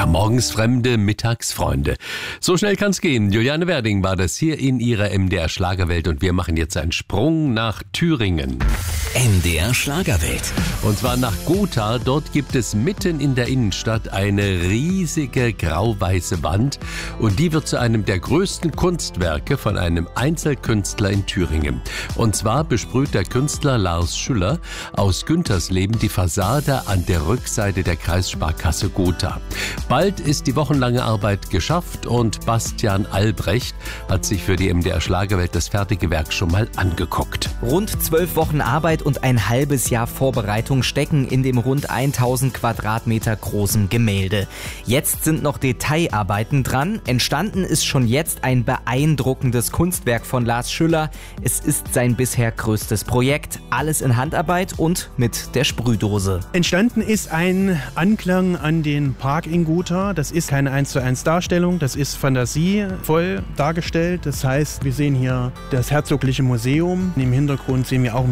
Ja, morgens Fremde, mittags Freunde. So schnell kann's gehen. Juliane Werding war das hier in ihrer MDR Schlagerwelt und wir machen jetzt einen Sprung nach Thüringen. MDR Schlagerwelt. Und zwar nach Gotha. Dort gibt es mitten in der Innenstadt eine riesige grau-weiße Wand und die wird zu einem der größten Kunstwerke von einem Einzelkünstler in Thüringen. Und zwar besprüht der Künstler Lars Schüller aus Güntersleben die Fassade an der Rückseite der Kreissparkasse Gotha. Bald ist die wochenlange Arbeit geschafft und Bastian Albrecht hat sich für die MDR Schlagerwelt das fertige Werk schon mal angeguckt. Rund 12 Wochen Arbeit und ein halbes Jahr Vorbereitung stecken in dem rund 1000 Quadratmeter großen Gemälde. Jetzt sind noch Detailarbeiten dran. Entstanden ist schon jetzt ein beeindruckendes Kunstwerk von Lars Schüller. Es ist sein bisher größtes Projekt. Alles in Handarbeit und mit der Sprühdose. Entstanden ist ein Anklang an den Park in Gotha. Das ist keine 1:1 Darstellung, das ist fantasievoll dargestellt. Das heißt, wir sehen hier das Herzogliche Museum. Im Hintergrund sehen wir auch